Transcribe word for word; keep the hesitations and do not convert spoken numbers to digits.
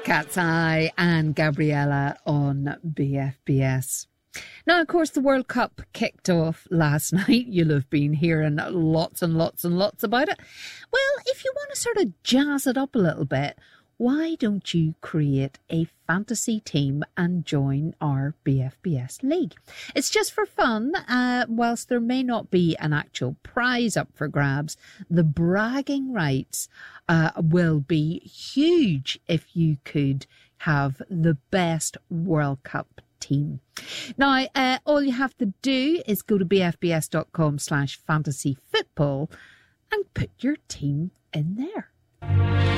Cat's Eye and Gabriella on B F B S. Now, of course, the World Cup kicked off last night. You'll have been hearing lots and lots and lots about it. Well, if you want to sort of jazz it up a little bit, why don't you create a fantasy team and join our B F B S league? It's just for fun. Uh, whilst there may not be an actual prize up for grabs, the bragging rights uh, will be huge if you could have the best World Cup team. Now, uh, all you have to do is go to bfbs.com slash fantasy football and put your team in there.